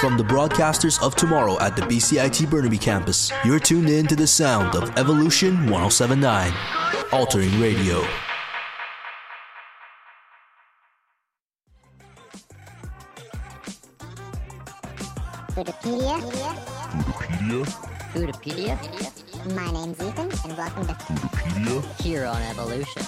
From the broadcasters of tomorrow at the BCIT Burnaby campus, you're tuned in to the sound of Evolution 1079, altering radio. Foodipedia. Foodipedia. My name's Ethan, and welcome to Foodipedia. Here on Evolution.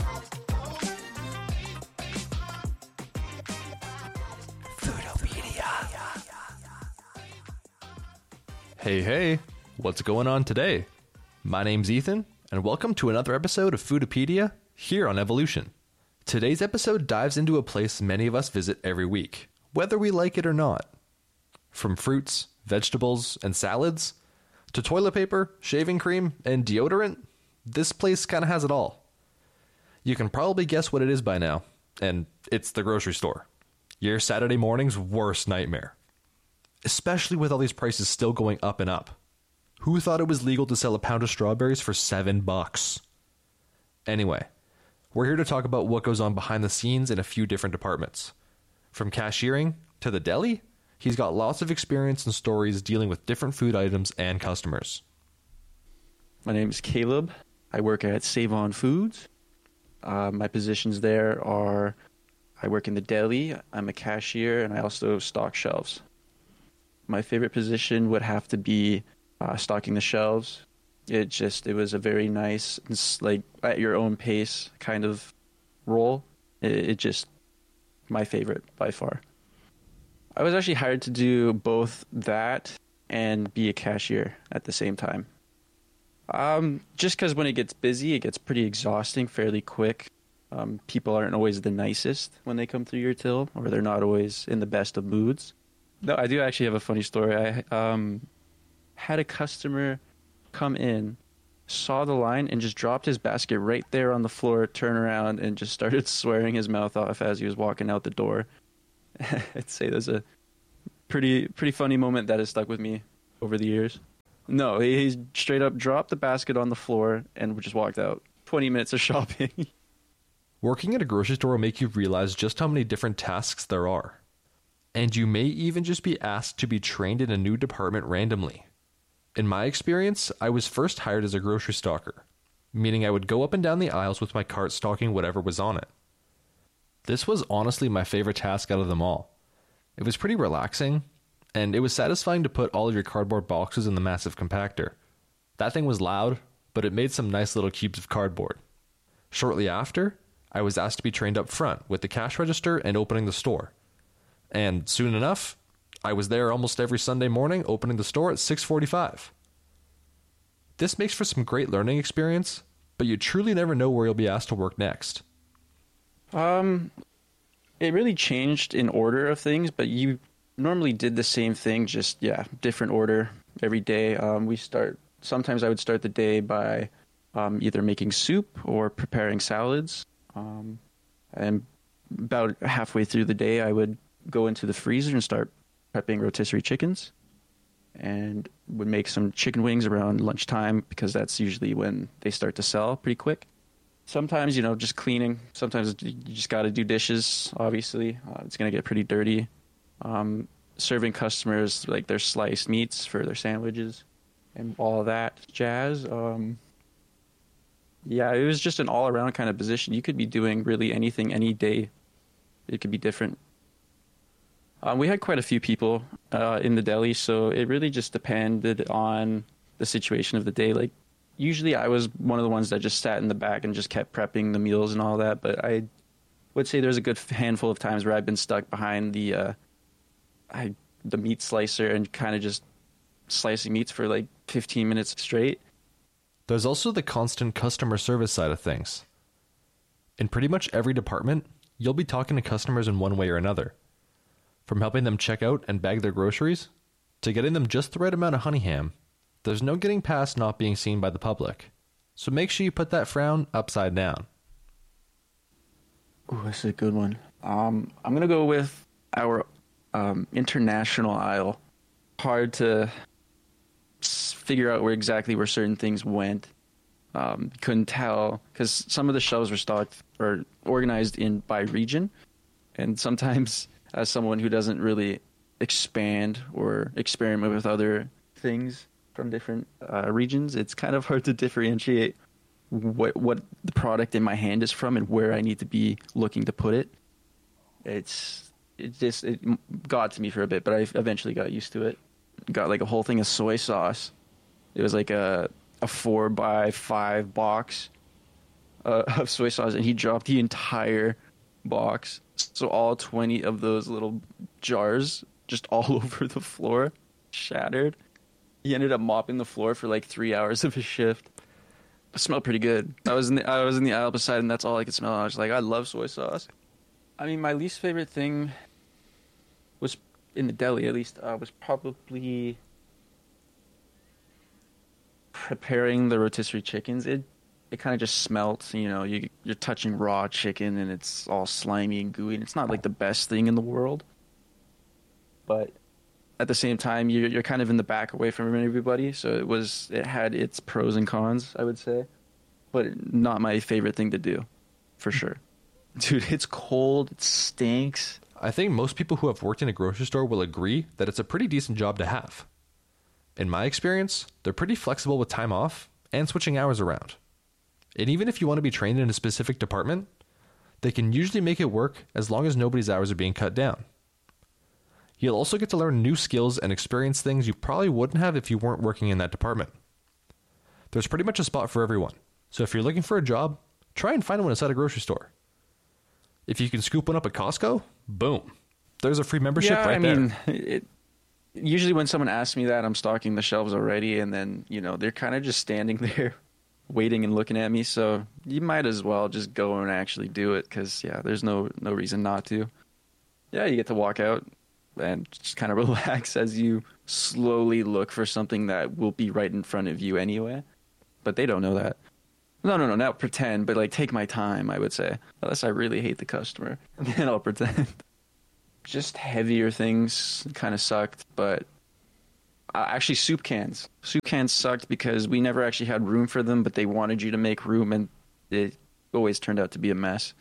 Hey, what's going on today? My name's Ethan, and welcome to another episode of Foodipedia here on Evolution. Today's episode dives into a place many of us visit every week, whether we like it or not. From fruits, vegetables, and salads, to toilet paper, shaving cream, and deodorant, this place kind of has it all. You can probably guess what it is by now, and it's the grocery store. Your Saturday morning's worst nightmare. Especially with all these prices still going up and up. Who thought it was legal to sell a pound of strawberries for $7? Anyway, we're here to talk about what goes on behind the scenes in a few different departments. From cashiering to the deli, he's got lots of experience and stories dealing with different food items and customers. My name is Caleb. I work at Save On Foods. My positions there are, I work in the deli, I'm a cashier, and I also stock shelves. My favorite position would have to be stocking the shelves. It was a very nice, like at your own pace kind of role. It just my favorite by far. I was actually hired to do both that and be a cashier at the same time. Just because when it gets busy, it gets pretty exhausting fairly quick. People aren't always the nicest when they come through your till, or they're not always in the best of moods. No, I do actually have a funny story. I had a customer come in, saw the line, and just dropped his basket right there on the floor, turned around, and just started swearing his mouth off as he was walking out the door. I'd say there's a pretty funny moment that has stuck with me over the years. No, he straight up dropped the basket on the floor and just walked out. 20 minutes of shopping. Working at a grocery store will make you realize just how many different tasks there are. And you may even just be asked to be trained in a new department randomly. In my experience, I was first hired as a grocery stocker, meaning I would go up and down the aisles with my cart stocking whatever was on it. This was honestly my favorite task out of them all. It was pretty relaxing, and it was satisfying to put all of your cardboard boxes in the massive compactor. That thing was loud, but it made some nice little cubes of cardboard. Shortly after, I was asked to be trained up front with the cash register and opening the store. And soon enough, I was there almost every Sunday morning opening the store at 6:45. This makes for some great learning experience, but you truly never know where you'll be asked to work next. It really changed in order of things, but you normally did the same thing, just, different order every day. Sometimes I would start the day by either making soup or preparing salads. And about halfway through the day, I would go into the freezer and start prepping rotisserie chickens, and would make some chicken wings around lunchtime because that's usually when they start to sell pretty quick. Sometimes, just cleaning. Sometimes you just got to do dishes, obviously. It's going to get pretty dirty. Serving customers like their sliced meats for their sandwiches and all of that jazz. It was just an all-around kind of position. You could be doing really anything any day. It could be different. We had quite a few people in the deli, so it really just depended on the situation of the day. Like, usually I was one of the ones that just sat in the back and just kept prepping the meals and all that, but I would say there's a good handful of times where I've been stuck behind the meat slicer and kind of just slicing meats for like 15 minutes straight. There's also the constant customer service side of things. In pretty much every department, you'll be talking to customers in one way or another. From helping them check out and bag their groceries, to getting them just the right amount of honey ham, there's no getting past not being seen by the public. So make sure you put that frown upside down. Ooh, this is a good one. I'm going to go with our international aisle. Hard to figure out where certain things went. Couldn't tell because some of the shelves were stocked or organized by region, and sometimes as someone who doesn't really expand or experiment with other things from different regions, it's kind of hard to differentiate what the product in my hand is from and where I need to be looking to put it. It got to me for a bit, but I eventually got used to it. Got like a whole thing of soy sauce. It was like a 4x5 box of soy sauce, and he dropped the entire box. So all 20 of those little jars just all over the floor, shattered. He ended up mopping the floor for like 3 hours of his shift. It smelled pretty good. I was in the aisle beside, and that's all I could smell. I was like, I love soy sauce. I mean, my least favorite thing was in the deli, at least, was probably preparing the rotisserie chickens. It kind of just smelt. You know, you're touching raw chicken, and it's all slimy and gooey. And it's not like the best thing in the world, but at the same time, you're kind of in the back, away from everybody. So it had its pros and cons, I would say, but not my favorite thing to do, for sure. Dude, it's cold. It stinks. I think most people who have worked in a grocery store will agree that it's a pretty decent job to have. In my experience, they're pretty flexible with time off and switching hours around. And even if you want to be trained in a specific department, they can usually make it work as long as nobody's hours are being cut down. You'll also get to learn new skills and experience things you probably wouldn't have if you weren't working in that department. There's pretty much a spot for everyone, so if you're looking for a job, try and find one inside a grocery store. If you can scoop one up at Costco, boom. There's a free membership right there. Usually when someone asks me that, I'm stocking the shelves already, and then, they're kind of just standing there waiting and looking at me, so you might as well just go and actually do it, because, there's no reason not to. Yeah, you get to walk out and just kind of relax as you slowly look for something that will be right in front of you anyway. But they don't know that. No, not pretend, but take my time, I would say. Unless I really hate the customer, then I'll pretend. Just heavier things kind of sucked, but actually soup cans. Soup cans sucked because we never actually had room for them, but they wanted you to make room, and it always turned out to be a mess.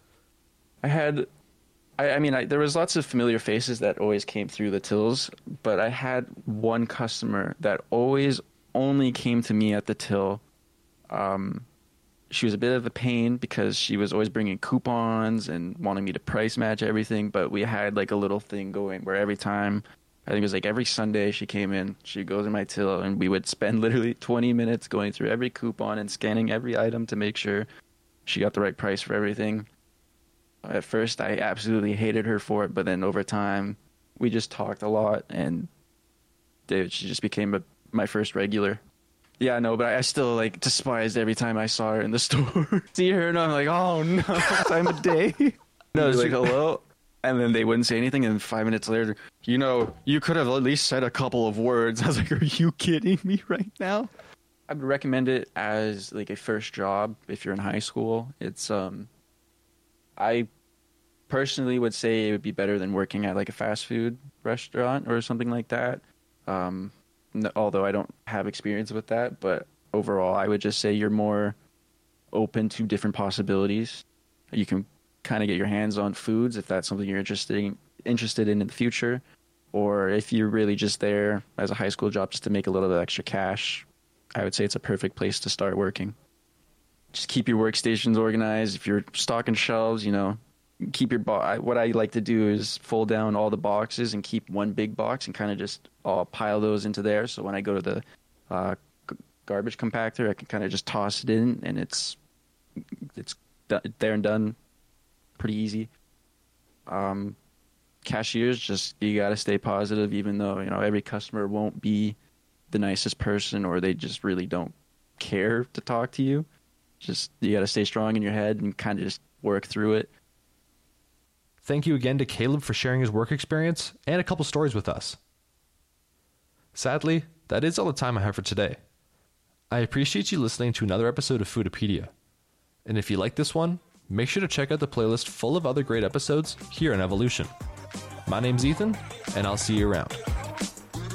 There was lots of familiar faces that always came through the tills, but I had one customer that always only came to me at the till. She was a bit of a pain because she was always bringing coupons and wanting me to price match everything, but we had a little thing going where every time, I think it was every Sunday she came in, she goes in my till, and we would spend literally 20 minutes going through every coupon and scanning every item to make sure she got the right price for everything. At first, I absolutely hated her for it, but then over time, we just talked a lot, and she just became my first regular. Yeah, no, but I still despised every time I saw her in the store. See her, and I'm like, oh no, time of day. No, it's hello, and then they wouldn't say anything, and 5 minutes later, you could have at least said a couple of words. I was like, are you kidding me right now? I would recommend it as a first job if you're in high school. It's I personally would say it would be better than working at a fast food restaurant or something like that. Although I don't have experience with that, but overall, I would just say you're more open to different possibilities. You can kind of get your hands on foods if that's something you're interested in the future, or if you're really just there as a high school job just to make a little bit of extra cash, I would say it's a perfect place to start working. Just keep your workstations organized. If you're stocking shelves, keep your what I like to do is fold down all the boxes and keep one big box and kind of just pile those into there. So when I go to the garbage compactor, I can kind of just toss it in, and it's there and done, pretty easy. Cashiers, just you got to stay positive, even though every customer won't be the nicest person, or they just really don't care to talk to you. Just you got to stay strong in your head and kind of just work through it. Thank you again to Caleb for sharing his work experience and a couple stories with us. Sadly, that is all the time I have for today. I appreciate you listening to another episode of Foodipedia. And if you like this one, make sure to check out the playlist full of other great episodes here on Evolution. My name's Ethan, and I'll see you around.